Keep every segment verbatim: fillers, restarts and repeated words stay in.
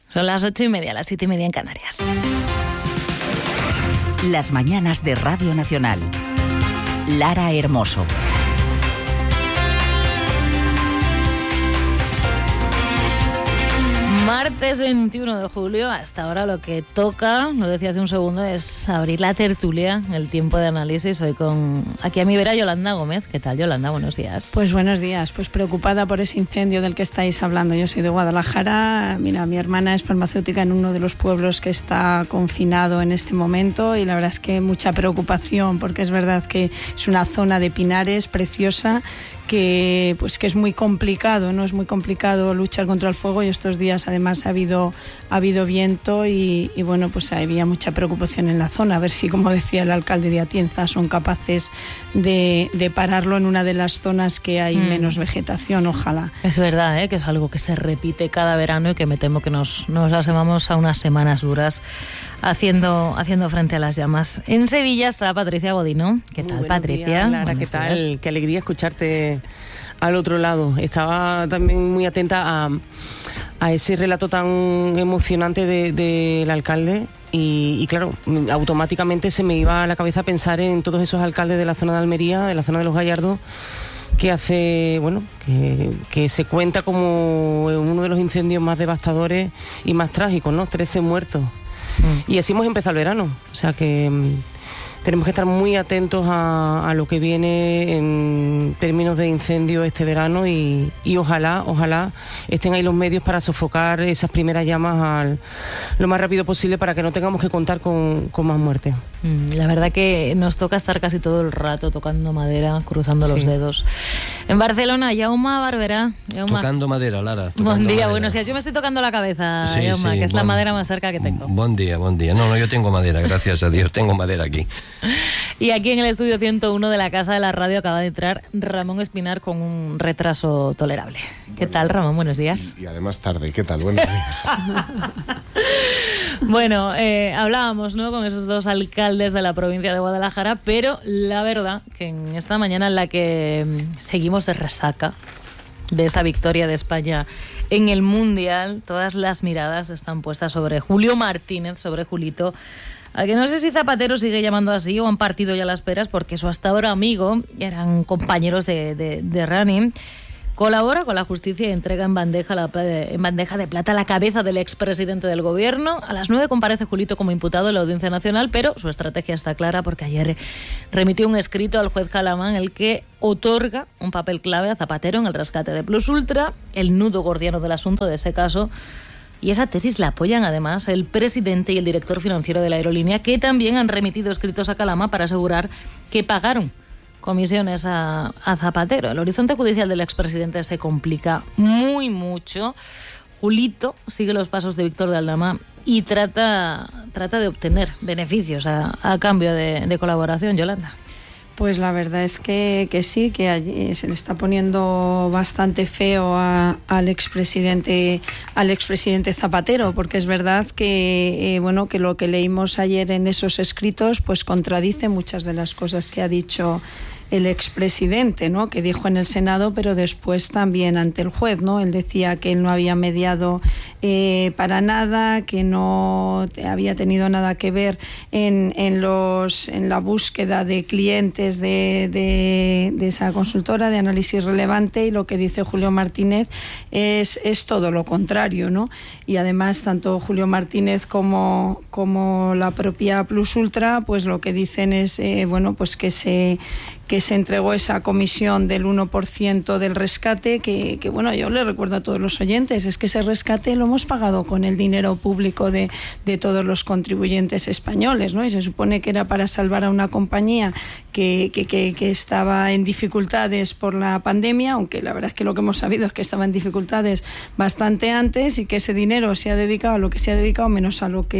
Son las ocho y media, las siete y media en Canarias. Las mañanas de Radio Nacional. Lara Hermoso. Martes veintiuno de julio, hasta ahora lo que toca, lo decía hace un segundo, es abrir la tertulia, el tiempo de análisis. Hoy con aquí a mi vera Yolanda Gómez. ¿Qué tal, Yolanda? Buenos días. Pues buenos días, pues preocupada por ese incendio del que estáis hablando. Yo soy de Guadalajara, mira, mi hermana es farmacéutica en uno de los pueblos que está confinado en este momento y la verdad es que mucha preocupación porque es verdad que es una zona de pinares preciosa que pues que es muy complicado, ¿no? Es muy complicado luchar contra el fuego y estos días además ha habido ha habido viento y, y bueno, pues había mucha preocupación en la zona, a ver si, como decía el alcalde de Atienza, son capaces de, de pararlo en una de las zonas que hay mm. menos vegetación, ojalá. Es verdad, ¿eh? Que es algo que se repite cada verano y que me temo que nos, nos asomamos a unas semanas duras haciendo haciendo frente a las llamas. En Sevilla está Patricia Godino. ¿Qué tal, Patricia? Días, Lara, ¿qué tal? Días. Qué alegría escucharte al otro lado. Estaba también muy atenta a, a ese relato tan emocionante del de, de alcalde y, y claro, automáticamente se me iba a la cabeza pensar en todos esos alcaldes de la zona de Almería, de la zona de Los Gallardos, que hace, bueno, que, que se cuenta como uno de los incendios más devastadores y más trágicos, ¿no? trece muertos. Mm. Y así hemos empezado el verano, o sea que um, tenemos que estar muy atentos a, a lo que viene en términos de incendio este verano y, y ojalá, ojalá estén ahí los medios para sofocar esas primeras llamas al, lo más rápido posible para que no tengamos que contar con, con más muertes. Mm, la verdad que nos toca estar casi todo el rato tocando madera, cruzando sí. los dedos. En Barcelona, Jaume Barberá. Jaume. Tocando madera, Lara. Tocando Buen día, madera. Buenos días. Yo me estoy tocando la cabeza, sí, Jaume, sí, que es bon, la madera más cerca que tengo. Buen día, buen día. No, no, yo tengo madera, gracias a Dios, tengo madera aquí. Y aquí en el estudio ciento uno de la Casa de la Radio acaba de entrar Ramón Espinar con un retraso tolerable. ¿Qué bueno, tal, Ramón? Buenos días. Y, y además tarde. ¿Qué tal? Buenos días. Bueno, eh, hablábamos, ¿no?, con esos dos alcaldes de la provincia de Guadalajara, pero la verdad que en esta mañana en la que seguimos de resaca de esa victoria de España en el Mundial, todas las miradas están puestas sobre Julio Martínez, sobre Julito, a que no sé si Zapatero sigue llamando así o han partido ya las peras, porque su hasta ahora amigo, eran compañeros de, de, de running, colabora con la justicia y entrega en bandeja, la, en bandeja de plata la cabeza del expresidente del gobierno. A las nueve comparece Julito como imputado en la Audiencia Nacional, pero su estrategia está clara porque ayer remitió un escrito al juez Calamán en el que otorga un papel clave a Zapatero en el rescate de Plus Ultra, el nudo gordiano del asunto de ese caso. Y esa tesis la apoyan además el presidente y el director financiero de la aerolínea, que también han remitido escritos a Calama para asegurar que pagaron comisiones a, a Zapatero. El horizonte judicial del expresidente se complica muy mucho. Julito sigue los pasos de Víctor de Aldama y trata, trata de obtener beneficios a, a cambio de, de colaboración. Yolanda. Pues la verdad es que, que sí, que allí se le está poniendo bastante feo a, al expresidente al expresidente Zapatero, porque es verdad que eh, bueno que lo que leímos ayer en esos escritos pues contradice muchas de las cosas que ha dicho el expresidente, ¿no?, que dijo en el Senado, pero después también ante el juez, ¿no? Él decía que él no había mediado eh, para nada, que no había tenido nada que ver en, en los en la búsqueda de clientes de, de, de esa consultora de análisis relevante, y lo que dice Julio Martínez es, es todo lo contrario, ¿no? Y además tanto Julio Martínez como, como la propia Plus Ultra, pues lo que dicen es eh, bueno, pues que se que se entregó esa comisión del uno por ciento del rescate, que, que bueno, yo le recuerdo a todos los oyentes, es que ese rescate lo hemos pagado con el dinero público de, de todos los contribuyentes españoles, ¿no? Y se supone que era para salvar a una compañía que, que, que, que estaba en dificultades por la pandemia, aunque la verdad es que lo que hemos sabido es que estaba en dificultades bastante antes, y que ese dinero se ha dedicado a lo que se ha dedicado menos a lo que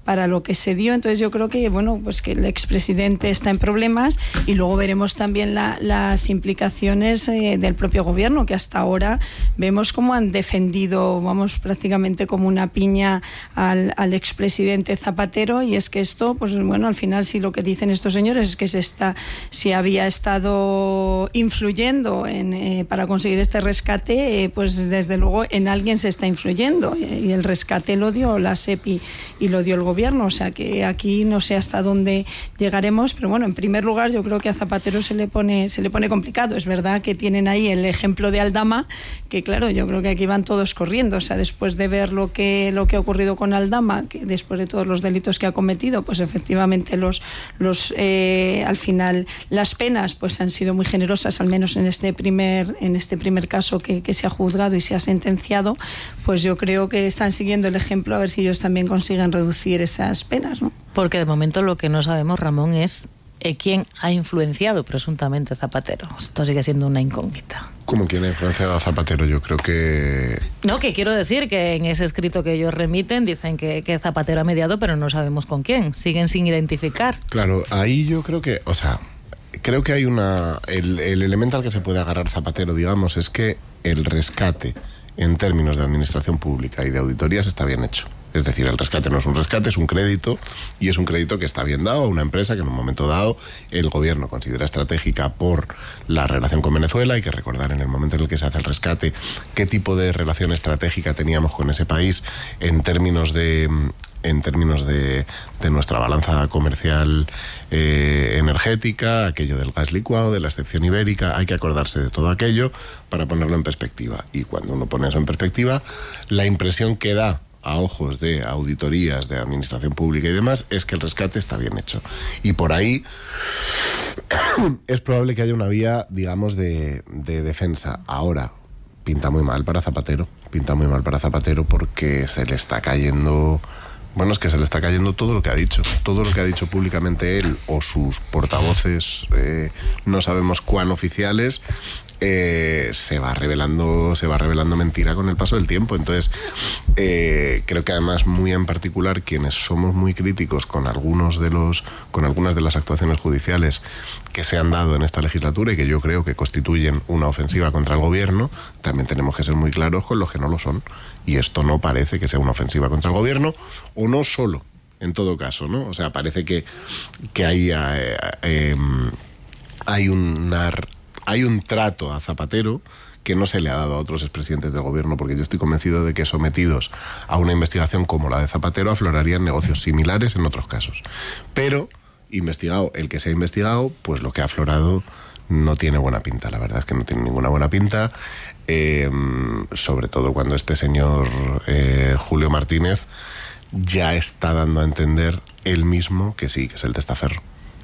para lo que se dio. Entonces yo creo que, bueno, pues que el expresidente está en problemas y luego veremos también la, las implicaciones eh, del propio gobierno, que hasta ahora vemos cómo han defendido, vamos, prácticamente como una piña al, al expresidente Zapatero, y es que esto, pues bueno, al final si lo que dicen estos señores es que se está, si había estado influyendo en, eh, para conseguir este rescate, eh, pues desde luego en alguien se está influyendo, y el rescate lo dio la SEPI y lo dio el gobierno, o sea que aquí no sé hasta dónde llegaremos, pero bueno, en primer lugar yo creo que a Zapatero se le pone se le pone complicado. Es verdad que tienen ahí el ejemplo de Aldama, que claro, yo creo que aquí van todos corriendo, o sea, después de ver lo que lo que ha ocurrido con Aldama, que después de todos los delitos que ha cometido, pues efectivamente los los eh, al final las penas pues han sido muy generosas, al menos en este primer en este primer caso que, que se ha juzgado y se ha sentenciado, pues yo creo que están siguiendo el ejemplo, a ver si ellos también consiguen reducir esas penas, ¿no? Porque de momento lo que no sabemos, Ramón, es eh, quién ha influenciado presuntamente a Zapatero. Esto sigue siendo una incógnita. ¿Cómo quién ha influenciado a Zapatero? Yo creo que... No, que quiero decir que en ese escrito que ellos remiten dicen que, que Zapatero ha mediado, pero no sabemos con quién. Siguen sin identificar. Claro, ahí yo creo que, o sea, creo que hay una... El, el elemento al que se puede agarrar Zapatero, digamos, es que el rescate en términos de administración pública y de auditorías está bien hecho. Es decir, el rescate no es un rescate, es un crédito, y es un crédito que está bien dado a una empresa que en un momento dado el gobierno considera estratégica por la relación con Venezuela. Hay que recordar en el momento en el que se hace el rescate qué tipo de relación estratégica teníamos con ese país en términos de... en términos de, de nuestra balanza comercial eh, energética, aquello del gas licuado, de la excepción ibérica. Hay que acordarse de todo aquello para ponerlo en perspectiva. Y cuando uno pone eso en perspectiva, la impresión que da a ojos de auditorías, de administración pública y demás, es que el rescate está bien hecho. Y por ahí es probable que haya una vía, digamos, de, de defensa. Ahora, pinta muy mal para Zapatero, pinta muy mal para Zapatero porque se le está cayendo... Bueno, es que se le está cayendo todo lo que ha dicho, todo lo que ha dicho públicamente él o sus portavoces, eh, no sabemos cuán oficiales, eh, se va revelando, se va revelando mentira con el paso del tiempo. Entonces, eh, creo que además muy en particular quienes somos muy críticos con algunos de los, con algunas de las actuaciones judiciales que se han dado en esta legislatura y que yo creo que constituyen una ofensiva contra el gobierno, también tenemos que ser muy claros con los que no lo son. Y esto no parece que sea una ofensiva contra el gobierno, o no solo, en todo caso, ¿no? O sea, parece que, que hay, eh, eh, hay, una, hay un trato a Zapatero que no se le ha dado a otros expresidentes del gobierno, porque yo estoy convencido de que sometidos a una investigación como la de Zapatero aflorarían negocios similares en otros casos. Pero, investigado el que se ha investigado, pues lo que ha aflorado no tiene buena pinta, la verdad es que no tiene ninguna buena pinta. Eh, sobre todo cuando este señor eh, Julio Martínez ya está dando a entender él mismo que sí, que es el testaferro.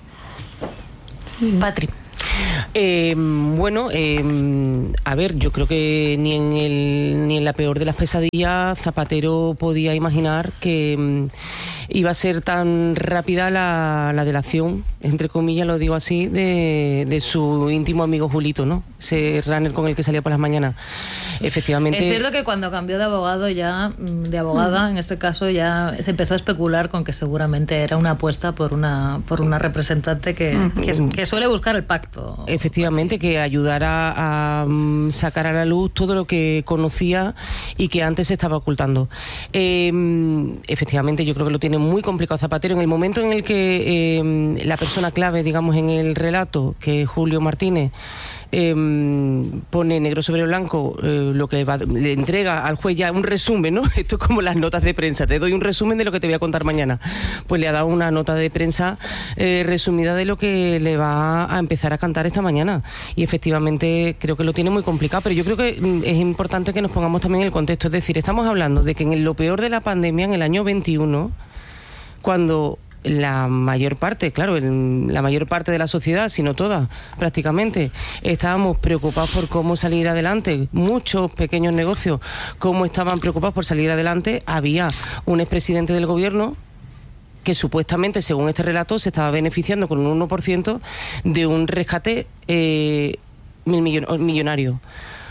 Patri. Eh, bueno, eh, a ver, yo creo que ni en el ni en la peor de las pesadillas Zapatero podía imaginar que um, iba a ser tan rápida la, la delación, entre comillas lo digo así, de, de su íntimo amigo Julito, ¿no? Ese runner con el que salía por las mañanas. Efectivamente. Es cierto que cuando cambió de abogado ya, de abogada, mm. en este caso ya se empezó a especular con que seguramente era una apuesta por una por una representante que, mm. que, que suele buscar el pacto. Efectivamente, que ayudara a, a sacar a la luz todo lo que conocía y que antes se estaba ocultando. Eh, efectivamente, yo creo que lo tiene muy complicado Zapatero. En el momento en el que eh, la persona clave, digamos, en el relato, que es Julio Martínez, Eh, pone negro sobre blanco eh, lo que va, le entrega al juez ya un resumen, ¿no? Esto es como las notas de prensa, te doy un resumen de lo que te voy a contar mañana. Pues le ha dado una nota de prensa eh, resumida de lo que le va a empezar a cantar esta mañana, y efectivamente creo que lo tiene muy complicado, pero yo creo que es importante que nos pongamos también en el contexto, es decir, estamos hablando de que en lo peor de la pandemia, en el año veintiuno, cuando la mayor parte, claro, el, la mayor parte de la sociedad, si no toda, prácticamente, estábamos preocupados por cómo salir adelante. Muchos pequeños negocios, cómo estaban preocupados por salir adelante. Había un expresidente del gobierno que supuestamente, según este relato, se estaba beneficiando con un uno por ciento de un rescate eh, mil millon- millonario.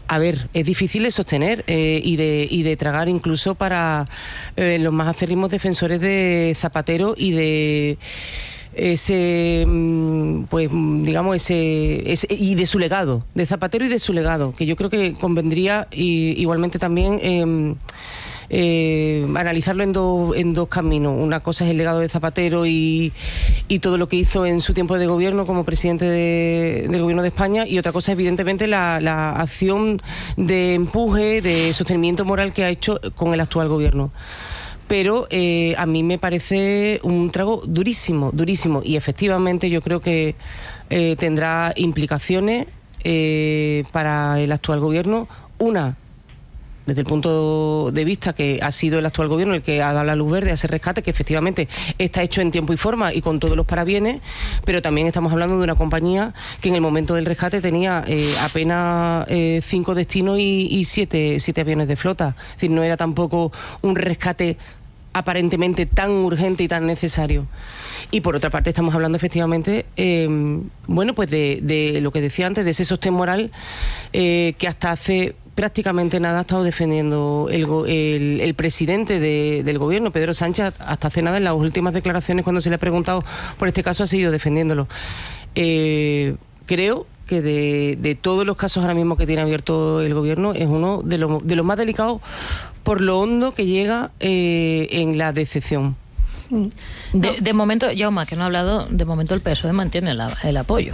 A ver, es difícil de sostener eh, y, de, y de tragar incluso para eh, los más acérrimos defensores de Zapatero y de ese, pues digamos, ese, ese y de su legado, de Zapatero y de su legado, que yo creo que convendría y, igualmente también eh, eh, analizarlo en, do, en dos caminos. Una cosa es el legado de Zapatero y, y todo lo que hizo en su tiempo de gobierno como presidente de, del gobierno de España, y otra cosa evidentemente la, la acción de empuje, de sostenimiento moral que ha hecho con el actual gobierno. Pero eh, a mí me parece un trago durísimo, durísimo, y efectivamente yo creo que eh, tendrá implicaciones eh, para el actual gobierno. Una, desde el punto de vista que ha sido el actual gobierno el que ha dado la luz verde a ese rescate, que efectivamente está hecho en tiempo y forma y con todos los parabienes, pero también estamos hablando de una compañía que en el momento del rescate tenía eh, apenas eh, cinco destinos y, y siete, siete aviones de flota. Es decir, no era tampoco un rescate aparentemente tan urgente y tan necesario. Y por otra parte estamos hablando efectivamente eh, bueno, pues de, de lo que decía antes, de ese sostén moral eh, que hasta hace prácticamente nada ha estado defendiendo el, el, el presidente de, del gobierno, Pedro Sánchez. Hasta hace nada, en las últimas declaraciones, cuando se le ha preguntado por este caso, ha seguido defendiéndolo. Eh, creo que de, de todos los casos ahora mismo que tiene abierto el gobierno, es uno de los de los más delicados por lo hondo que llega eh, en la decepción. Sí. De, de momento, Jaume, que no ha hablado, de momento el P S O E mantiene la, el apoyo.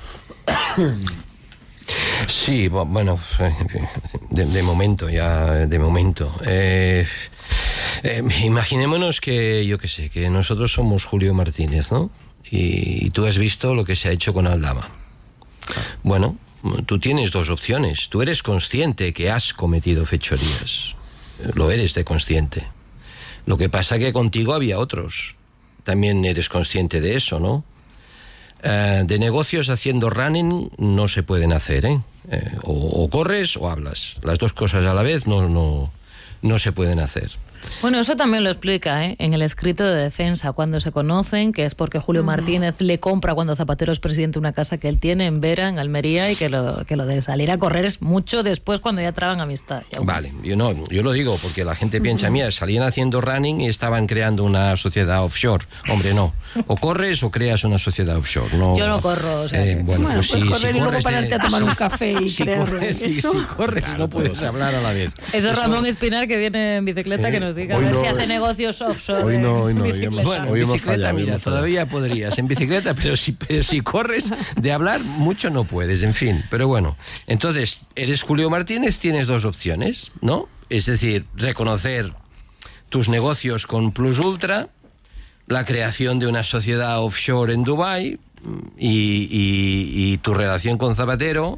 Sí, bueno, de, de momento, ya, de momento. Eh, eh, imaginémonos que, yo qué sé, que nosotros somos Julio Martínez, ¿no? Y, y tú has visto lo que se ha hecho con Aldama. Bueno, tú tienes dos opciones. Tú eres consciente que has cometido fechorías. Lo eres de consciente. Lo que pasa que contigo había otros. También eres consciente de eso, ¿no? Uh, de negocios haciendo running no se pueden hacer, ¿eh? Eh, o, o corres o hablas. Las dos cosas a la vez no, no, no se pueden hacer. Bueno, eso también lo explica ¿eh? en el escrito de defensa, cuando se conocen, que es porque Julio Martínez le compra cuando Zapatero es presidente una casa que él tiene en Vera, en Almería, y que lo, que lo de salir a correr es mucho después, cuando ya traban amistad. Ya, bueno. Vale, yo no, yo lo digo porque la gente piensa, uh-huh. mira, salían haciendo running y estaban creando una sociedad offshore. Hombre, no. O corres o creas una sociedad offshore. No, yo no corro, o sea. Eh, bueno, bueno, pues, pues sí, correr si y luego corres pararte de, a tomar un café y si crear. corres, si, si corres claro, no puedes pues, hablar a la vez. Eso es Ramón Espinar, que viene en bicicleta, eh, que nos diga a ver no, si hace negocios offshore. Hoy no, hoy no. Hoy hemos, bueno, hoy en hemos bicicleta, fallado, mira, hemos todavía podrías en bicicleta, pero si, pero si corres, de hablar mucho no puedes, en fin. Pero bueno, entonces, eres Julio Martínez, tienes dos opciones, ¿no? Es decir, reconocer tus negocios con Plus Ultra, la creación de una sociedad offshore en Dubái y, y, y tu relación con Zapatero.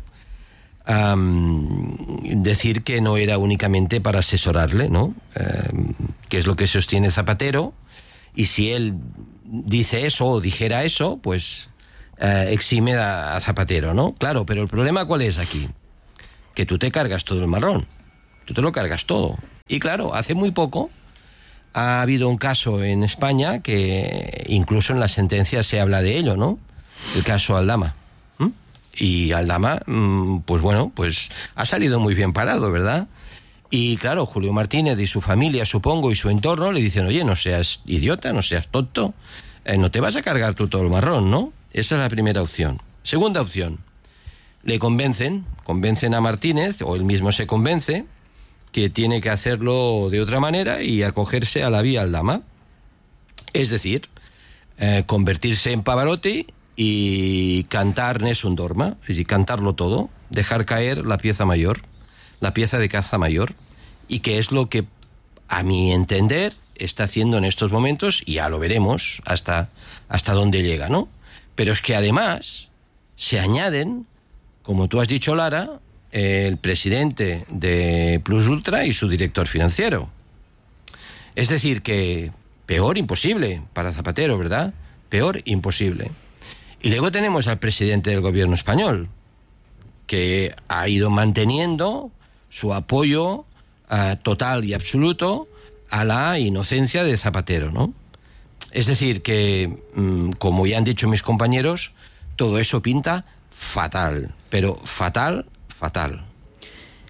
Um, decir que no era únicamente para asesorarle, ¿no? Um, que es lo que sostiene Zapatero, y si él dice eso o dijera eso, pues uh, exime a, a Zapatero, ¿no? Claro, pero el problema ¿cuál es aquí? Que tú te cargas todo el marrón, tú te lo cargas todo. Y claro, hace muy poco ha habido un caso en España que incluso en la sentencia se habla de ello, ¿no? El caso Aldama. Y Aldama, pues bueno, pues ha salido muy bien parado, ¿verdad? Y claro, Julio Martínez y su familia, supongo, y su entorno le dicen, oye, no seas idiota, no seas tonto, eh, no te vas a cargar tú todo el marrón, ¿no? Esa es la primera opción. Segunda opción, le convencen, convencen a Martínez, o él mismo se convence, que tiene que hacerlo de otra manera y acogerse a la vía Aldama. Es decir, eh, convertirse en Pavarotti y cantar Nessun Dorma, es decir, cantarlo todo, dejar caer la pieza mayor, la pieza de caza mayor, y que es lo que, a mi entender, está haciendo en estos momentos, y ya lo veremos hasta, hasta dónde llega, ¿no? Pero es que además se añaden, como tú has dicho, Lara, el presidente de Plus Ultra y su director financiero. Es decir, que peor imposible para Zapatero, ¿verdad? Peor imposible. Y luego tenemos al presidente del gobierno español, que ha ido manteniendo su apoyo uh, total y absoluto a la inocencia de Zapatero, ¿no? Es decir, que, um, como ya han dicho mis compañeros, todo eso pinta fatal, pero fatal, fatal.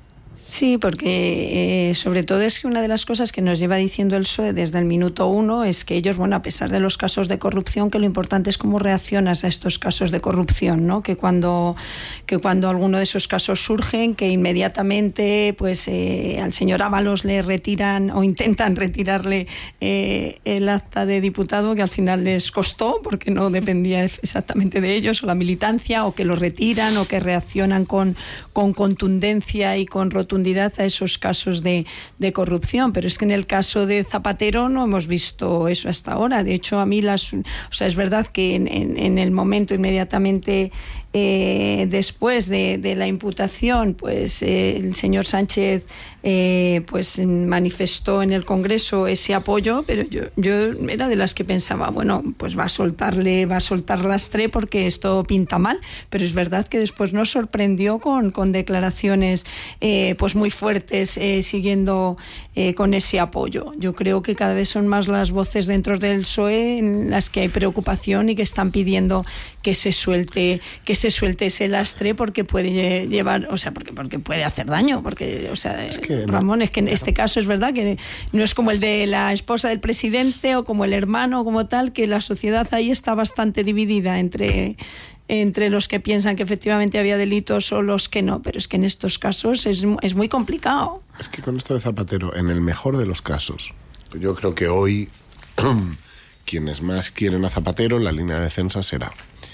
Sí, porque eh, sobre todo es que una de las cosas que nos lleva diciendo el P S O E desde el minuto uno es que ellos, bueno, a pesar de los casos de corrupción, que lo importante es cómo reaccionas a estos casos de corrupción, ¿no? Que cuando, que cuando alguno de esos casos surgen, que inmediatamente pues eh, al señor Ábalos le retiran o intentan retirarle eh, el acta de diputado, que al final les costó porque no dependía exactamente de ellos, o la militancia, o que lo retiran, o que reaccionan con, con contundencia y con rotundidad a esos casos de, de corrupción, pero es que en el caso de Zapatero no hemos visto eso hasta ahora. De hecho, a mí las, o sea, es verdad que en, en, en el momento inmediatamente eh, después de, de la imputación, pues eh, el señor Sánchez eh, pues manifestó en el Congreso ese apoyo, pero yo, yo era de las que pensaba, bueno, pues va a soltarle, va a soltar lastre porque esto pinta mal, pero es verdad que después nos sorprendió con, con declaraciones eh, pues muy fuertes eh, siguiendo eh, con ese apoyo. Yo creo que cada vez son más las voces dentro del P S O E en las que hay preocupación y que están pidiendo que se suelte, que se suelte ese lastre porque puede llevar, o sea, porque porque puede hacer daño, porque, o sea, es que, Ramón, es que en este caso es verdad que no es como el de la esposa del presidente o como el hermano o como tal, que la sociedad ahí está bastante dividida entre entre los que piensan que efectivamente había delitos o los que no, pero es que en estos casos es, es muy complicado. Es que con esto de Zapatero, en el mejor de los casos, yo creo que hoy quienes más quieren a Zapatero, la línea de defensa será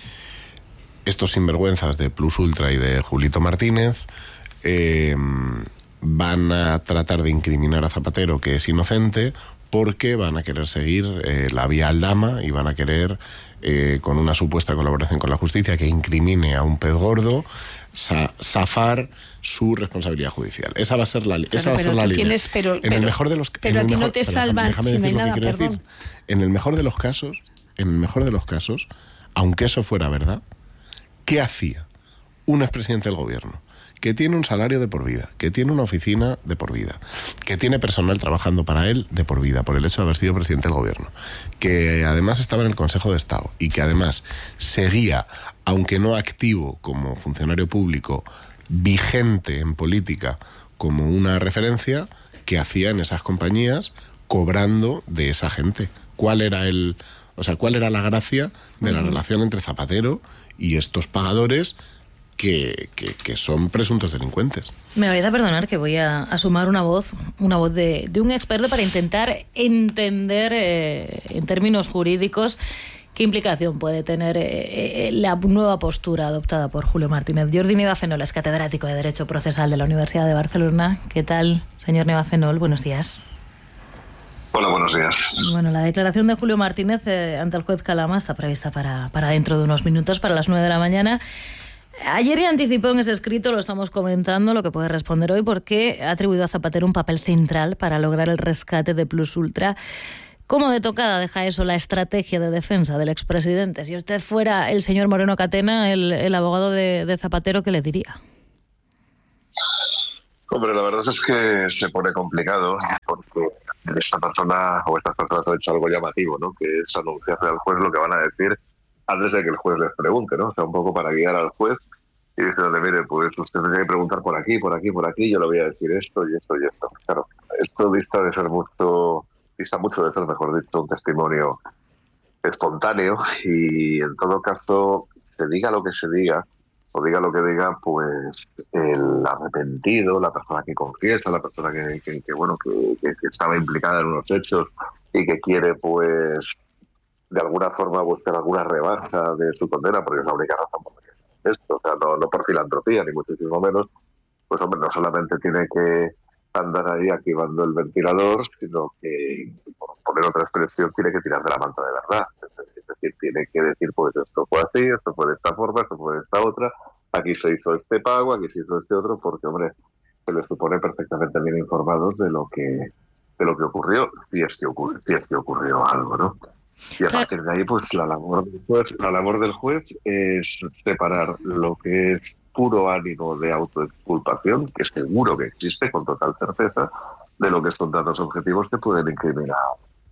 estos sinvergüenzas de Plus Ultra y de Julito Martínez, eh, van a tratar de incriminar a Zapatero, que es inocente, porque van a querer seguir eh, la vía Aldama y van a querer, eh, con una supuesta colaboración con la justicia que incrimine a un pez gordo, sa- zafar su responsabilidad judicial. Esa va a ser la, esa pero, va a ser la línea. Tienes, pero, en pero, el mejor de los pero a ti mejor, no te salvan déjame, déjame si no hay nada, decir, perdón. en el mejor de los casos, en el mejor de los casos, aunque eso fuera verdad, ¿qué hacía un expresidente del gobierno que tiene un salario de por vida, que tiene una oficina de por vida, que tiene personal trabajando para él de por vida por el hecho de haber sido presidente del gobierno, que además estaba en el Consejo de Estado y que además seguía, aunque no activo como funcionario público, vigente en política como una referencia, que hacía en esas compañías cobrando de esa gente? ¿Cuál era el, o sea, cuál era la gracia de la relación entre Zapatero y estos pagadores que, que, que son presuntos delincuentes? Me vais a perdonar que voy a, a sumar una voz, una voz de, de un experto para intentar entender eh, en términos jurídicos qué implicación puede tener eh, eh, la nueva postura adoptada por Julio Martínez. Jordi Nevafenol es catedrático de Derecho Procesal de la Universidad de Barcelona. ¿Qué tal, señor Nevafenol? Buenos días. Hola, buenos días. Bueno, la declaración de Julio Martínez eh, ante el juez Calama está prevista para, para dentro de unos minutos, para las nueve de la mañana. Ayer ya anticipó en ese escrito, lo estamos comentando, lo que puede responder hoy, porque ha atribuido a Zapatero un papel central para lograr el rescate de Plus Ultra. ¿Cómo de tocada deja eso la estrategia de defensa del expresidente? Si usted fuera el señor Moreno Catena, el, el abogado de, de Zapatero, ¿qué le diría? Hombre, la verdad es que se pone complicado porque esta persona o estas personas han hecho algo llamativo, ¿no? Que es anunciarle al juez lo que van a decir antes de que el juez les pregunte, ¿no? O sea, un poco para guiar al juez y decirle, mire, pues usted tiene que preguntar por aquí, por aquí, por aquí, yo le voy a decir esto y esto y esto. Claro, esto dista de ser mucho, dista mucho de ser, mejor dicho, un testimonio espontáneo y en todo caso, se diga lo que se diga, o diga lo que diga, pues el arrepentido, la persona que confiesa, la persona que, que, que bueno, que, que, que estaba implicada en unos hechos y que quiere, pues, de alguna forma buscar alguna rebaja de su condena, porque es la única razón por la que esto, o sea, no, no por filantropía, ni muchísimo menos, pues hombre, no solamente tiene que andar ahí activando el ventilador, sino que, por poner otra expresión, tiene que tirar de la manta de verdad. Es decir, tiene que decir, pues esto fue así, esto fue de esta forma, esto fue de esta otra, aquí se hizo este pago, aquí se hizo este otro, porque, hombre, se les supone perfectamente bien informados de lo que de lo que ocurrió, si es que ocurrió, si es que ocurrió algo, ¿no? Y a partir de ahí, pues la labor del juez, la labor del juez es separar lo que es puro ánimo de autoexculpación, que seguro que existe con total certeza, de lo que son datos objetivos que pueden incriminar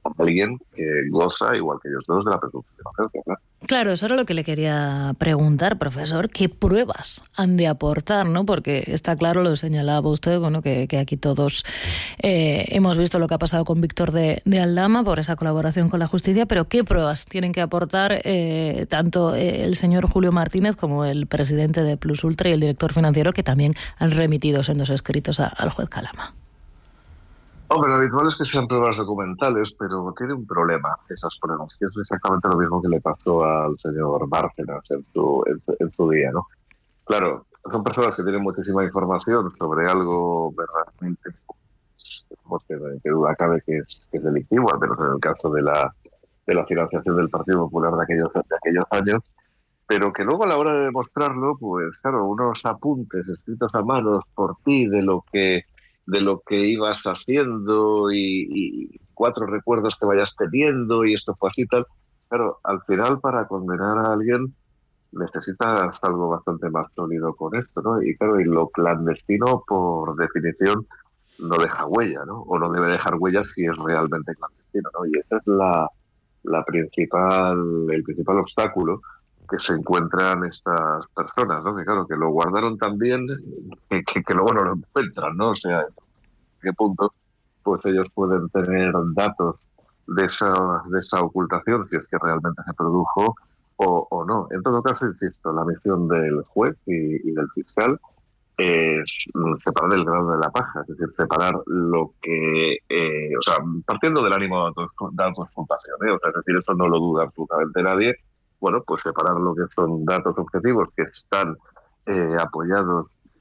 alguien que goza, igual que ellos dos, de la presunción de inocencia, ¿no? Claro, eso era lo que le quería preguntar, profesor. ¿Qué pruebas han de aportar, no? Porque está claro, lo señalaba usted, bueno, que, que aquí todos eh, hemos visto lo que ha pasado con Víctor de, de Aldama por esa colaboración con la justicia, pero ¿qué pruebas tienen que aportar eh, tanto eh, el señor Julio Martínez como el presidente de Plus Ultra y el director financiero, que también han remitido sendos escritos a, al juez Calama? Hombre, lo habitual es que sean pruebas documentales, pero tiene un problema esas pruebas, que es exactamente lo mismo que le pasó al señor Bárcenas en su, en, su, en su día, ¿no? Claro, son personas que tienen muchísima información sobre algo verdaderamente, pues, que, que duda cabe que es, que es delictivo, al menos en el caso de la, de la financiación del Partido Popular de aquellos, de aquellos años, pero que luego a la hora de demostrarlo, pues claro, unos apuntes escritos a manos por ti de lo que de lo que ibas haciendo y, y cuatro recuerdos que vayas teniendo y esto fue así y tal. Claro, al final para condenar a alguien necesitas algo bastante más sólido con esto, ¿no? Y claro, y lo clandestino por definición no deja huella, ¿no? O no debe dejar huella si es realmente clandestino, ¿no? Y ese es la, la principal, el principal obstáculo que se encuentran estas personas, ¿no? Que claro, que lo guardaron tan bien que, que, que luego no lo encuentran, ¿no? O sea, ¿en qué punto pues ellos pueden tener datos de esa, de esa ocultación, si es que realmente se produjo o, o no? En todo caso, insisto, la misión del juez y, y del fiscal es separar el grano de la paja, es decir, separar lo que, eh, o sea, partiendo del ánimo de autoexculpación, ¿eh? O sea, es decir, eso no lo duda absolutamente nadie. Bueno, pues separar lo que son datos objetivos que están eh, apoyados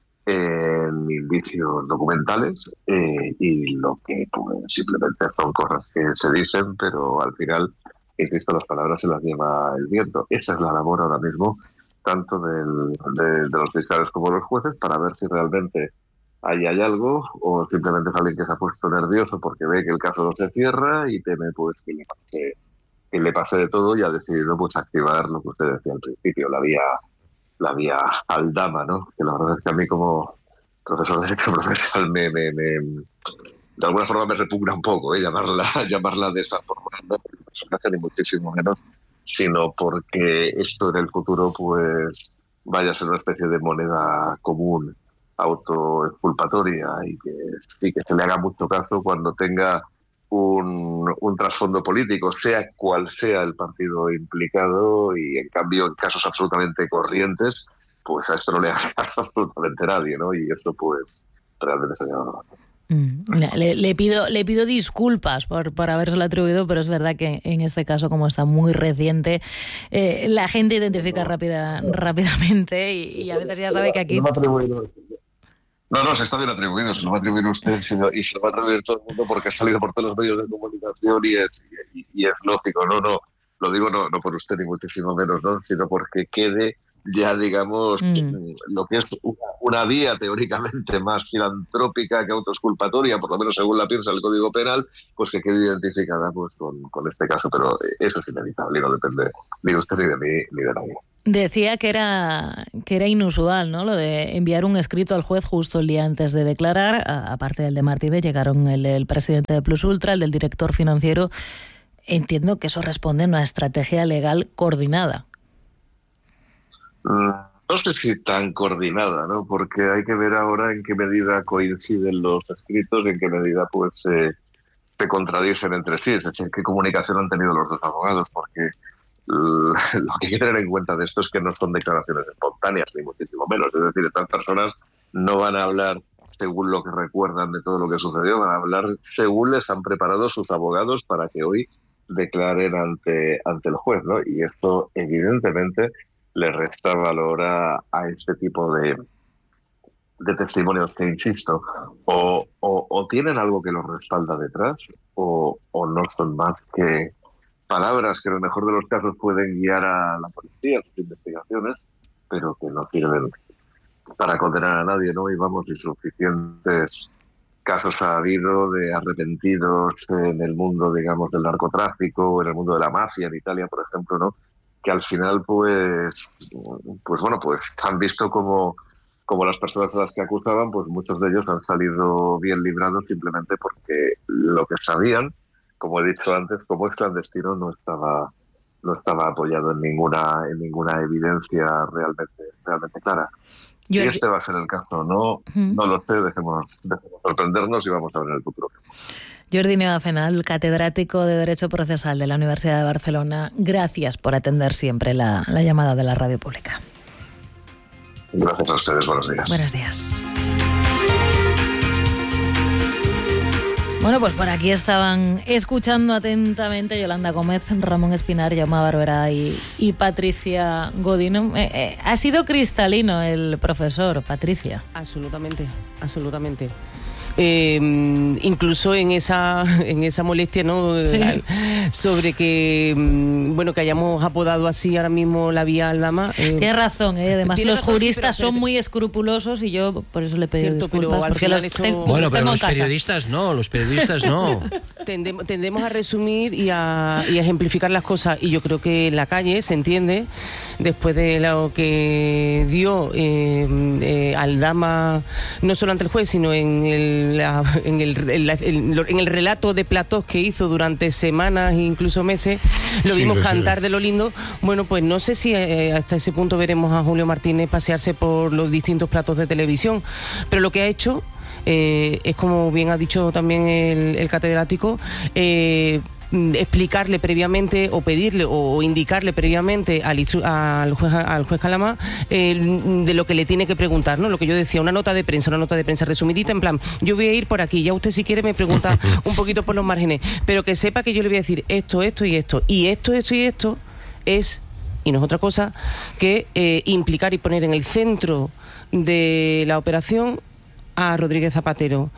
en indicios documentales eh, y lo que pues, simplemente son cosas que se dicen, pero al final, insisto, las palabras se las lleva el viento. Esa es la labor ahora mismo, tanto del, de, de los fiscales como de los jueces, para ver si realmente ahí hay algo o simplemente es alguien que se ha puesto nervioso porque ve que el caso no se cierra y teme pues que le pase que le pase de todo y ha decidido pues activar lo que usted decía al principio, la vía la vía Aldama, ¿no? Que la verdad es que a mí como profesor de derecho procesal me, me, me de alguna forma me repugna un poco, ¿eh? llamarla llamarla de esa forma, no por el personaje ni muchísimo menos, sino porque esto en el futuro pues vaya a ser una especie de moneda común autoexculpatoria y que sí que se le haga mucho caso cuando tenga Un, un trasfondo político, sea cual sea el partido implicado, y en cambio en casos absolutamente corrientes pues a esto no le hace caso absolutamente nadie, ¿no? Y eso pues realmente se llama. Mm, le, le pido le pido disculpas por, por habérselo atribuido, pero es verdad que en este caso, como está muy reciente, eh, la gente identifica no, rápida, no. rápidamente y, y a veces ya sabe que aquí... No No, no, se está bien atribuido, se lo va a atribuir usted señor, y se lo va a atribuir todo el mundo porque ha salido por todos los medios de comunicación y es, y, y es lógico, no, no, lo digo no, no por usted ni muchísimo menos, ¿no? Sino porque quede ya, digamos, mm. lo que es una, una vía teóricamente más filantrópica que autoexculpatoria, por lo menos según la piensa el Código Penal, pues que quede identificada pues con, con este caso, pero eso es inevitable y no depende ni de usted ni de mí ni de nadie. Decía que era que era inusual, ¿no? Lo de enviar un escrito al juez justo el día antes de declarar. A, aparte del de Martínez, llegaron el, el presidente de Plus Ultra, el del director financiero. Entiendo que eso responde a una estrategia legal coordinada. No sé si tan coordinada, ¿no? Porque hay que ver ahora en qué medida coinciden los escritos y en qué medida pues eh, se contradicen entre sí. Es decir, qué comunicación han tenido los dos abogados, porque lo que hay que tener en cuenta de esto es que no son declaraciones espontáneas, ni muchísimo menos. Es decir, estas personas no van a hablar según lo que recuerdan de todo lo que sucedió, van a hablar según les han preparado sus abogados para que hoy declaren ante, ante el juez, ¿no? Y esto, evidentemente, le resta valor a, a este tipo de, de testimonios que, insisto, o, o, o tienen algo que los respalda detrás, o, o no son más que palabras que en el mejor de los casos pueden guiar a la policía, a sus investigaciones, pero que no sirven para condenar a nadie, ¿no? Y vamos, y suficientes casos ha habido de arrepentidos en el mundo, digamos, del narcotráfico, en el mundo de la mafia, en Italia, por ejemplo, ¿no? Que al final, pues, pues bueno, pues han visto como, como las personas a las que acusaban, pues muchos de ellos han salido bien librados simplemente porque lo que sabían como he dicho antes, como es clandestino, no estaba no estaba apoyado en ninguna en ninguna evidencia realmente realmente clara. Yo si el... este va a ser el caso, no, ¿Mm? no lo sé, dejemos, dejemos sorprendernos y vamos a ver en el futuro. Jordi Neva Fenal, catedrático de Derecho Procesal de la Universidad de Barcelona, gracias por atender siempre la, la llamada de la radio pública. Gracias a ustedes, buenos días. Buenos días. Bueno, pues por aquí estaban escuchando atentamente Yolanda Gómez, Ramón Espinar, Jaume Barberá y, y Patricia Godino. Eh, eh, ha sido cristalino el profesor, Patricia. Absolutamente, absolutamente. Eh, incluso en esa en esa molestia, ¿no? Sí. Sobre que bueno que hayamos apodado así ahora mismo la vía Aldama. Eh, Tienes razón, ¿eh? Además los razón, juristas sí, son pero... muy escrupulosos y yo por eso le pedí Cierto, disculpas. Pero porque los esto... tengo, bueno, pero los casa. periodistas no, los periodistas no. Tendemos, tendemos a resumir y a, y a ejemplificar las cosas y yo creo que en la calle se entiende después de lo que dio eh, eh, Aldama no solo ante el juez sino en el La, en, el, en, la, en el relato de platos que hizo durante semanas e incluso meses, lo sí, vimos cantar sí. de lo lindo. Bueno, pues no sé si eh, hasta ese punto veremos a Julio Martínez pasearse por los distintos platos de televisión, pero lo que ha hecho eh, es, como bien ha dicho también el, el catedrático, eh, explicarle previamente o pedirle o indicarle previamente al, al, juez, al juez Calamá eh, de lo que le tiene que preguntar, ¿no? Lo que yo decía, una nota de prensa, una nota de prensa resumidita, en plan, yo voy a ir por aquí, ya usted si quiere me pregunta un poquito por los márgenes, pero que sepa que yo le voy a decir esto, esto y esto, y esto, esto y esto es, y no es otra cosa, que eh, implicar y poner en el centro de la operación a Rodríguez Zapatero,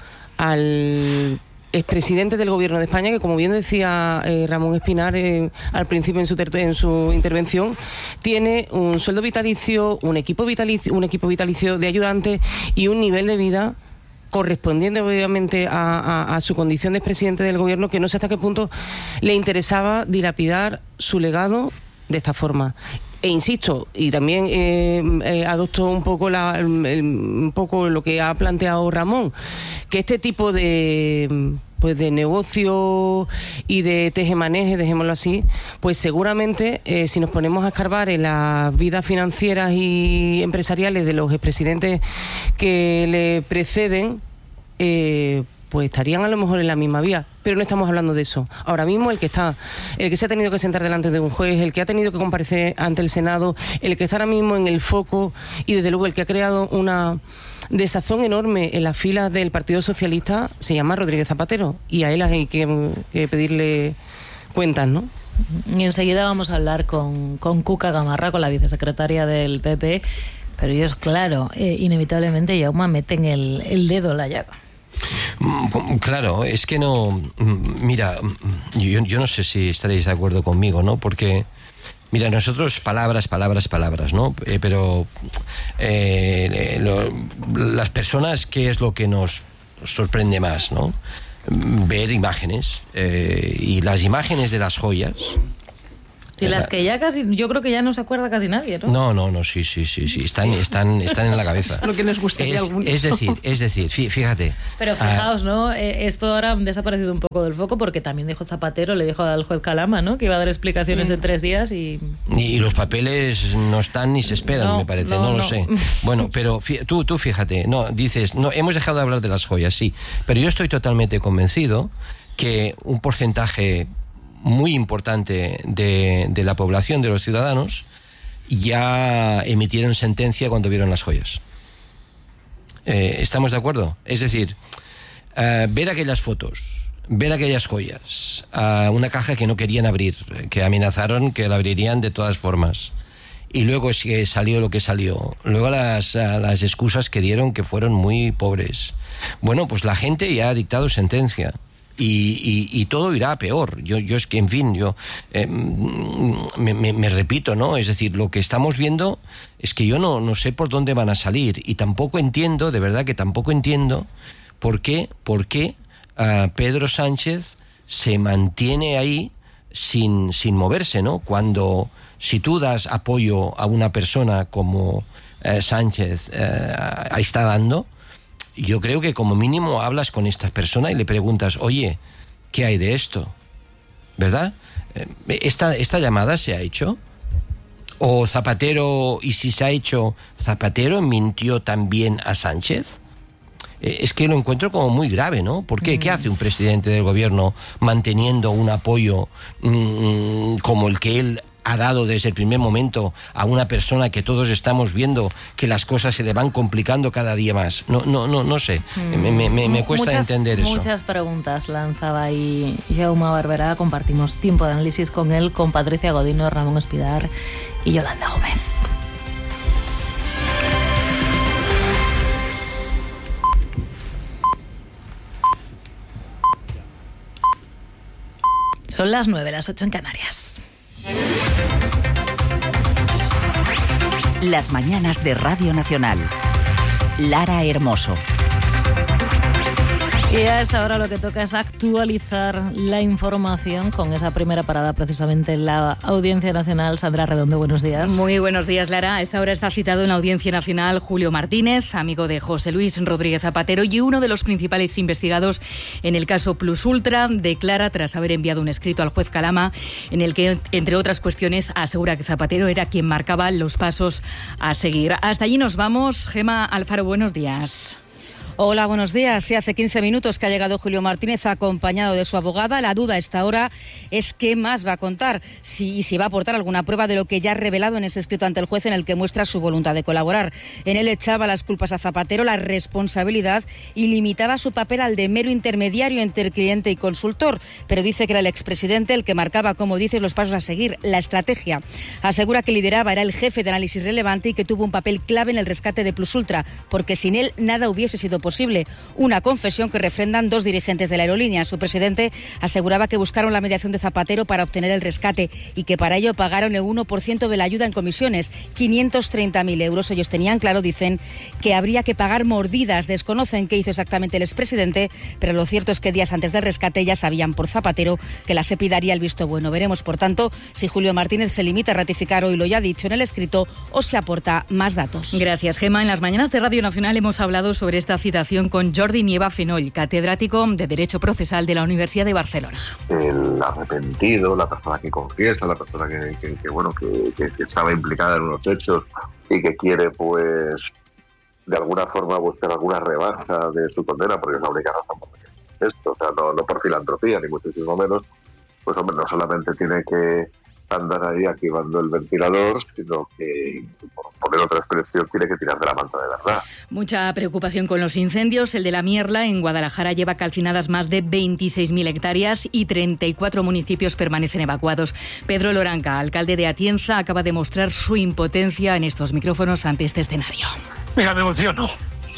al expresidente del Gobierno de España, que como bien decía eh, Ramón Espinar eh, al principio en su, ter- en su intervención, tiene un sueldo vitalicio, un equipo vitalicio, un equipo vitalicio de ayudantes y un nivel de vida correspondiente obviamente a, a, a su condición de expresidente del Gobierno, que no sé hasta qué punto le interesaba dilapidar su legado de esta forma. E insisto, y también eh, eh, adopto un poco la, el, un poco lo que ha planteado Ramón, que este tipo de pues de negocio y de tejemaneje, dejémoslo así, pues seguramente eh, si nos ponemos a escarbar en las vidas financieras y empresariales de los expresidentes que le preceden, eh, pues estarían a lo mejor en la misma vía, pero no estamos hablando de eso. Ahora mismo el que está, el que se ha tenido que sentar delante de un juez, el que ha tenido que comparecer ante el Senado, el que está ahora mismo en el foco y desde luego el que ha creado una desazón enorme en las filas del Partido Socialista se llama Rodríguez Zapatero y a él hay que, que pedirle cuentas, ¿no? Y enseguida vamos a hablar con, con Cuca Gamarra, con la vicesecretaria del P P, pero ellos, claro, eh, inevitablemente Jaume meten el, el dedo en la llaga. Claro, es que no... Mira, yo, yo no sé si estaréis de acuerdo conmigo, ¿no? Porque, mira, nosotros palabras, palabras, palabras, ¿no? Eh, pero eh, lo, las personas, ¿qué es lo que nos sorprende más, ¿no? Ver imágenes eh, y las imágenes de las joyas... Y las que ya casi, yo creo que ya no se acuerda casi nadie, ¿no? No, no, no, sí, sí, sí, sí, están, están, están en la cabeza. Lo que les gustaría es, algunos. es decir, es decir, fíjate. Pero fijaos, ¿no? Eh, esto ahora ha desaparecido un poco del foco porque también dijo Zapatero, le dijo al juez Calama, ¿no? Que iba a dar explicaciones sí. en tres días y... Y los papeles no están ni se esperan, no, me parece, no, no, no lo sé. Bueno, pero fí, tú, tú fíjate, no, dices, no, hemos dejado de hablar de las joyas, sí, pero yo estoy totalmente convencido que un porcentaje muy importante de, de la población, de los ciudadanos, ya emitieron sentencia cuando vieron las joyas. Eh, ¿Estamos de acuerdo? Es decir, uh, ver aquellas fotos, ver aquellas joyas, uh, una caja que no querían abrir, que amenazaron que la abrirían de todas formas, y luego es que salió lo que salió, luego las, uh, las excusas que dieron que fueron muy pobres. Bueno, pues la gente ya ha dictado sentencia. Y, y, y todo irá a peor. Yo, yo es que, en fin, yo eh, me, me, me repito, ¿no? Es decir, lo que estamos viendo es que yo no, no sé por dónde van a salir y tampoco entiendo, de verdad que tampoco entiendo por qué, por qué uh, Pedro Sánchez se mantiene ahí sin, sin moverse, ¿no? Cuando, si tú das apoyo a una persona como uh, Sánchez uh, está dando, yo creo que como mínimo hablas con esta persona y le preguntas, oye, ¿qué hay de esto? ¿verdad? ¿Esta, esta llamada se ha hecho? ¿O Zapatero, y si se ha hecho, Zapatero mintió también a Sánchez? Es que lo encuentro como muy grave, ¿no? ¿Por qué? Mm. ¿Qué hace un presidente del gobierno manteniendo un apoyo mmm, como el que él ha dado desde el primer momento a una persona que todos estamos viendo que las cosas se le van complicando cada día más? No, no, no, no sé. Mm. Me, me, me, me cuesta muchas, entender eso. Muchas preguntas lanzaba ahí Jaume Barberá. Compartimos tiempo de análisis con él, con Patricia Godino, Ramón Espidar y Yolanda Gómez. Son las nueve, las ocho en Canarias. Las mañanas de Radio Nacional. Lara Hermoso. Y a esta hora lo que toca es actualizar la información con esa primera parada precisamente en la Audiencia Nacional. Sandra Redondo, buenos días. Muy buenos días, Lara. A esta hora está citado en la Audiencia Nacional Julio Martínez, amigo de José Luis Rodríguez Zapatero y uno de los principales investigados en el caso Plus Ultra. Declara tras haber enviado un escrito al juez Calama en el que, entre otras cuestiones, asegura que Zapatero era quien marcaba los pasos a seguir. Hasta allí nos vamos. Gema Alfaro, buenos días. Hola, buenos días. Sí, hace quince minutos que ha llegado Julio Martínez acompañado de su abogada. La duda a esta hora es qué más va a contar si, y si va a aportar alguna prueba de lo que ya ha revelado en ese escrito ante el juez en el que muestra su voluntad de colaborar. En él echaba las culpas a Zapatero, la responsabilidad y limitaba su papel al de mero intermediario entre el cliente y consultor. Pero dice que era el expresidente el que marcaba, como dices, los pasos a seguir, la estrategia. Asegura que lideraba, era el jefe de análisis relevante y que tuvo un papel clave en el rescate de Plus Ultra, porque sin él nada hubiese sido posible. Posible. Una confesión que refrendan dos dirigentes de la aerolínea. Su presidente aseguraba que buscaron la mediación de Zapatero para obtener el rescate y que para ello pagaron el uno por ciento de la ayuda en comisiones, quinientos treinta mil euros. Ellos tenían claro, dicen, que habría que pagar mordidas. Desconocen qué hizo exactamente el expresidente, pero lo cierto es que días antes del rescate ya sabían por Zapatero que la SEPI daría el visto bueno. Veremos, por tanto, si Julio Martínez se limita a ratificar hoy lo ya dicho en el escrito o se aporta más datos. Gracias, Gema. En las mañanas de Radio Nacional hemos hablado sobre esta citación con Jordi Nieva Fenoll, catedrático de Derecho Procesal de la Universidad de Barcelona. El arrepentido, la persona que confiesa, la persona que, que, que bueno que, que, que estaba implicada en unos hechos y que quiere, pues, de alguna forma buscar alguna rebaja de su condena, porque es la única razón por la que esto, o sea, no, no por filantropía, ni muchísimo menos, pues, hombre, no solamente tiene que andar ahí activando el ventilador, sino que, por poner otra expresión, tiene que tirar de la manta de verdad. Mucha preocupación con los incendios. El de la Mierla, en Guadalajara, lleva calcinadas más de veintiséis mil hectáreas y treinta y cuatro municipios permanecen evacuados. Pedro Loranca, alcalde de Atienza, acaba de mostrar su impotencia en estos micrófonos ante este escenario. Mira, me emociono.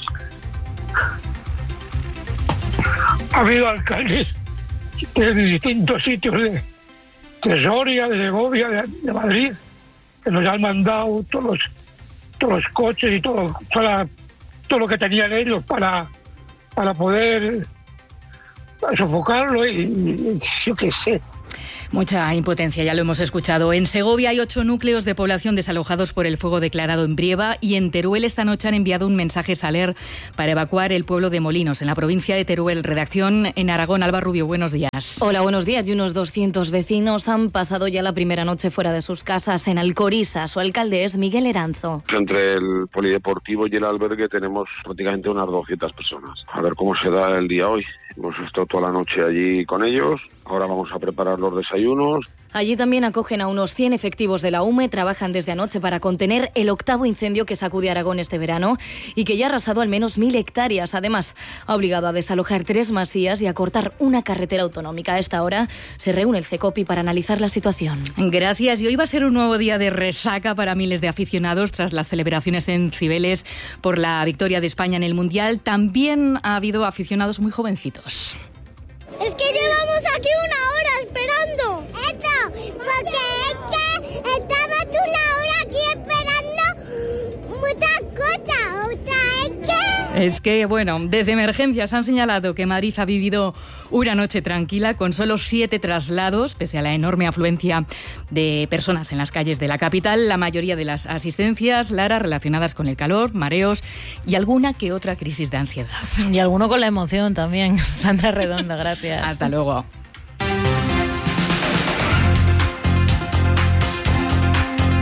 Ha habido alcaldes de distintos sitios de de Soria, de Segovia, de, de Madrid, que nos han mandado todos los, todos los coches y todo, toda, todo lo que tenían ellos para, para poder sofocarlo y, y yo qué sé. Mucha impotencia, ya lo hemos escuchado. En Segovia hay ocho núcleos de población desalojados por el fuego declarado en Brieva y en Teruel esta noche han enviado un mensaje Saler para evacuar el pueblo de Molinos, en la provincia de Teruel. Redacción en Aragón. Alba Rubio, buenos días. Hola, buenos días. Y unos doscientos vecinos han pasado ya la primera noche fuera de sus casas en Alcoriza. Su alcalde es Miguel Eranzo. Entre el polideportivo y el albergue tenemos prácticamente unas doscientas personas. A ver cómo se da el día hoy. Hemos estado toda la noche allí con ellos. Ahora vamos a preparar los desayunos. Allí también acogen a unos cien efectivos de la U M E. Trabajan desde anoche para contener el octavo incendio que sacude Aragón este verano y que ya ha arrasado al menos mil hectáreas. Además, ha obligado a desalojar tres masías y a cortar una carretera autonómica. A esta hora se reúne el CECOPI para analizar la situación. Gracias. Y hoy va a ser un nuevo día de resaca para miles de aficionados tras las celebraciones en Cibeles por la victoria de España en el Mundial. También ha habido aficionados muy jovencitos. Es que llevamos aquí una hora esperando. Eso, porque es que estaba tú una hora aquí esperando muchas cosas. O sea, es que... Es que, bueno, desde emergencias han señalado que Madrid ha vivido una noche tranquila con solo siete traslados, pese a la enorme afluencia de personas en las calles de la capital. La mayoría de las asistencias, Lara, relacionadas con el calor, mareos y alguna que otra crisis de ansiedad. Y alguno con la emoción también. Sandra Redonda, gracias. Hasta luego.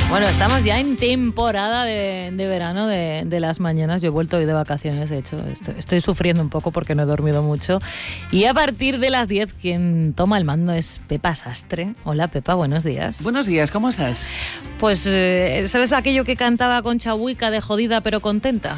Bueno, estamos ya en temporada de, de verano de, de las mañanas. Yo he vuelto hoy de vacaciones, de hecho. Estoy, estoy sufriendo un poco porque no he dormido mucho. Y a partir de las diez, quien toma el mando es Pepa Sastre. Hola, Pepa, buenos días. Buenos días, ¿cómo estás? Pues, eh, ¿sabes aquello que cantaba Concha Buica de jodida pero contenta?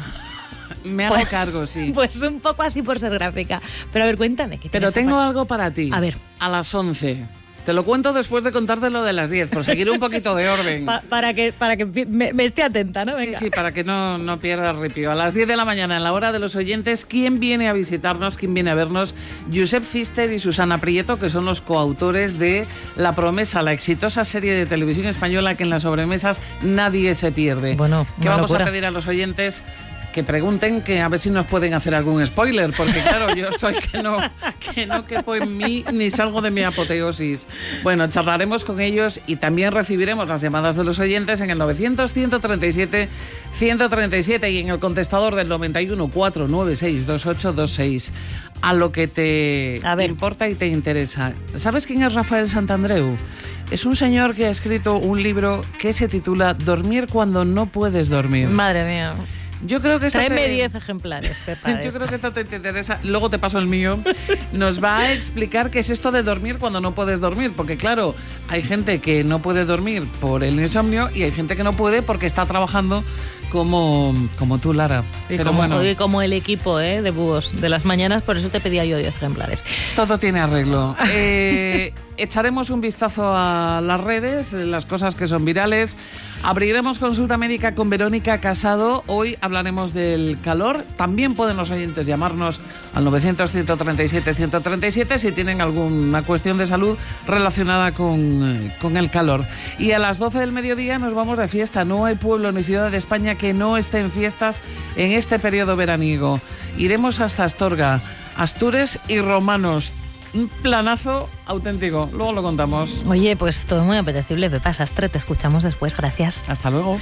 Me hago pues, cargo, sí. Pues un poco así por ser gráfica. Pero a ver, cuéntame. ¿qué Pero tengo para... algo para ti. A ver. A las once. Te lo cuento después de contarte lo de las diez, por seguir un poquito de orden. Pa- para que, para que me, me esté atenta, ¿no? Venga. Sí, sí, para que no, no pierdas ripio. A las diez de la mañana, en la hora de los oyentes, ¿quién viene a visitarnos? ¿Quién viene a vernos? Josep Pfister y Susana Prieto, que son los coautores de La Promesa, la exitosa serie de televisión española que en las sobremesas nadie se pierde. Bueno, ¿qué vamos locura. a pedir a los oyentes? Que pregunten, que a ver si nos pueden hacer algún spoiler, porque claro, yo estoy que no, que no quepo en mí ni salgo de mi apoteosis. Bueno, charlaremos con ellos y también recibiremos las llamadas de los oyentes en el novecientos, ciento treinta y siete, ciento treinta y siete y en el contestador del noventa y uno, cuatro nueve seis, dos ocho dos seis. A lo que te importa y te interesa. ¿Sabes quién es Rafael Santandreu? Es un señor que ha escrito un libro que se titula Dormir cuando no puedes dormir. Madre mía. Yo creo que Tráeme diez ejemplares, Pepa. Yo creo que esto te interesa. Luego te paso el mío. Nos va a explicar qué es esto de dormir cuando no puedes dormir. Porque claro, hay gente que no puede dormir por el insomnio y hay gente que no puede porque está trabajando como, como tú, Lara. Y, Pero como, bueno, y como el equipo ¿eh? de búhos de las mañanas, por eso te pedía yo diez ejemplares. todo tiene arreglo. Eh, echaremos un vistazo a las redes, las cosas que son virales. Abriremos consulta médica con Verónica Casado. Hoy hablaremos del calor. También pueden los oyentes llamarnos al novecientos, ciento treinta y siete, ciento treinta y siete si tienen alguna cuestión de salud relacionada con, con el calor. Y a las doce del mediodía nos vamos de fiesta. No hay pueblo ni ciudad de España que no esté en fiestas en este periodo veraniego. Iremos hasta Astorga, Astures y Romanos. Un planazo auténtico. Luego lo contamos. Oye, pues todo muy apetecible, Pepa Sastre. Te escuchamos después. Gracias. Hasta luego.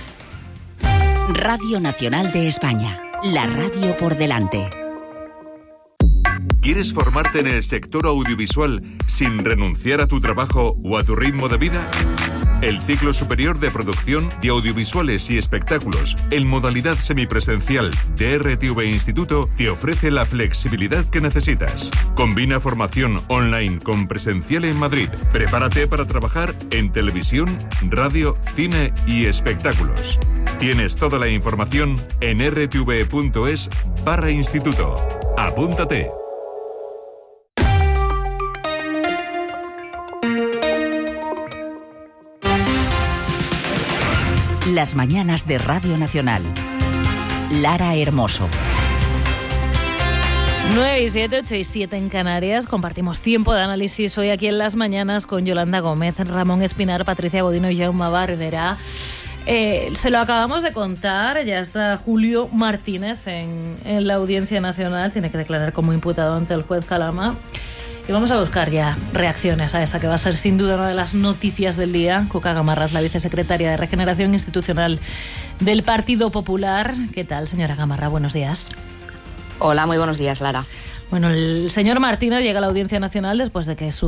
Radio Nacional de España. La radio por delante. ¿Quieres formarte en el sector audiovisual sin renunciar a tu trabajo o a tu ritmo de vida? El ciclo superior de producción de audiovisuales y espectáculos en modalidad semipresencial de R T V Instituto te ofrece la flexibilidad que necesitas. Combina formación online con presencial en Madrid. Prepárate para trabajar en televisión, radio, cine y espectáculos. Tienes toda la información en r t v punto es barra instituto. Apúntate. Las mañanas de Radio Nacional. Lara Hermoso. nueve y siete, ocho y siete en Canarias. Compartimos tiempo de análisis hoy aquí en Las Mañanas con Yolanda Gómez, Ramón Espinar, Patricia Godino y Jaume Barberá. Eh, se lo acabamos de contar, ya está Julio Martínez en, en la Audiencia Nacional. Tiene que declarar como imputado ante el juez Calama. Y vamos a buscar ya reacciones a esa que va a ser sin duda una de las noticias del día. Cuca Gamarra es la vicesecretaria de Regeneración Institucional del Partido Popular. ¿Qué tal, señora Gamarra? Buenos días. Hola, muy buenos días, Lara. Bueno, el señor Martínez llega a la Audiencia Nacional después de que su